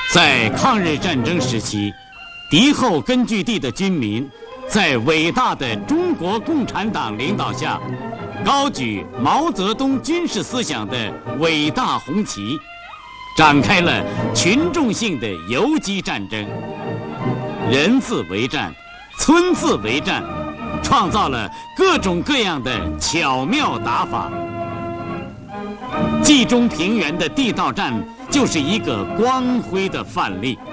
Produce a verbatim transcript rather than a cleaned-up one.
在抗日战争时期，敌后根据地的军民在伟大的中国共产党领导下，高举毛泽东军事思想的伟大红旗，展开了群众性的游击战争。人字为战，村字为战，创造了各种各样的巧妙打法。冀中平原的地道战就是一个光辉的范例。